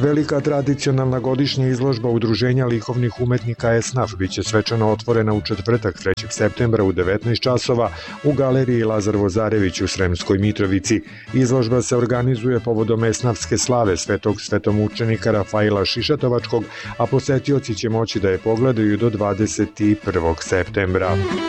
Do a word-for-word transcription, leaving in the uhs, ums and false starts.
Velika tradicionalna godišnja izložba Udruženja likovnih umetnika ESNAF biće svečano otvorena u četvrtak trećeg septembra u devetnaest časova u galeriji Lazar Vozarević u Sremskoj Mitrovici. Izložba se organizuje povodom esnafske slave svetog svetomučenika Rafaila Šišatovačkog, a posetioci će moći da je pogledaju do dvadeset prvog septembra.